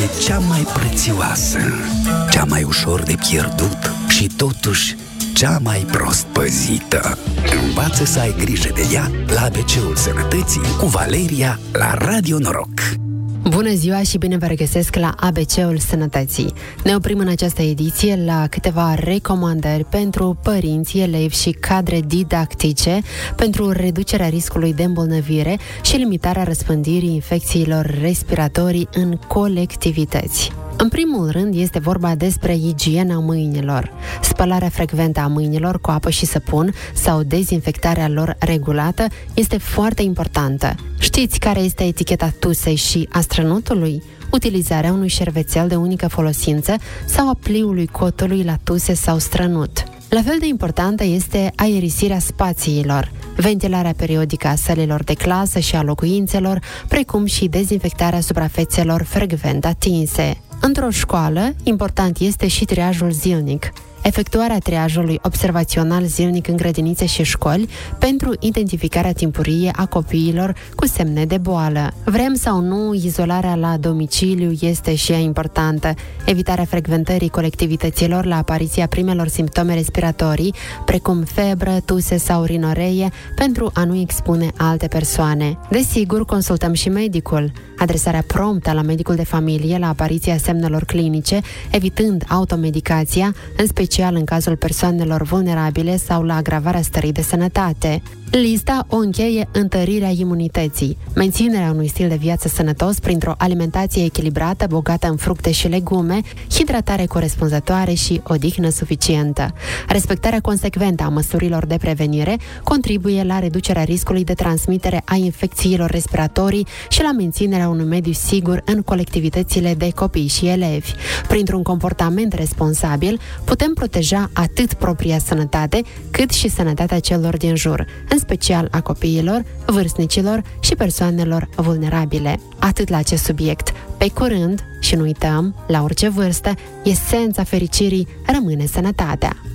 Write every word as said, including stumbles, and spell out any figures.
E cea mai prețioasă, cea mai ușor de pierdut și totuși cea mai prost păzită. Învață să ai grijă de ea la A B C-ul Sănătății cu Valeria la Radio Noroc. Bună ziua și bine vă regăsesc la A B C-ul Sănătății. Ne oprim în această ediție la câteva recomandări pentru părinți, elevi și cadre didactice pentru reducerea riscului de îmbolnăvire și limitarea răspândirii infecțiilor respiratorii în colectivități. În primul rând este vorba despre igiena mâinilor. Spălarea frecventă a mâinilor cu apă și săpun sau dezinfectarea lor regulată este foarte importantă. Știți care este eticheta tusei și a strănutului? Utilizarea unui șervețel de unică folosință sau a pliului cotului la tuse sau strănut. La fel de importantă este aerisirea spațiilor, ventilarea periodică a sălilor de clasă și a locuințelor, precum și dezinfectarea suprafețelor frecvent atinse. Într-o școală, important este și triajul zilnic. Efectuarea triajului observațional zilnic în grădinițe și școli pentru identificarea timpurie a copiilor cu semne de boală. Vrem sau nu, izolarea la domiciliu este și ea importantă. Evitarea frecventării colectivităților la apariția primelor simptome respiratorii, precum febră, tuse sau rinoreie, pentru a nu expune alte persoane. Desigur, consultăm și medicul. Adresarea promptă la medicul de familie la apariția semnelor clinice, evitând automedicația, în special în cazul persoanelor vulnerabile sau la agravarea stării de sănătate. Lista o încheie întărirea imunității, menținerea unui stil de viață sănătos printr-o alimentație echilibrată, bogată în fructe și legume, hidratare corespunzătoare și odihnă suficientă. Respectarea consecventă a măsurilor de prevenire contribuie la reducerea riscului de transmitere a infecțiilor respiratorii și la menținerea unui mediu sigur în colectivitățile de copii și elevi. Printr-un comportament responsabil, putem proteja atât propria sănătate, cât și sănătatea celor din jur, în special a copiilor, vârstnicilor și persoanelor vulnerabile. Atât la acest subiect. Pe curând, și nu uităm, la orice vârstă, esența fericirii rămâne sănătatea.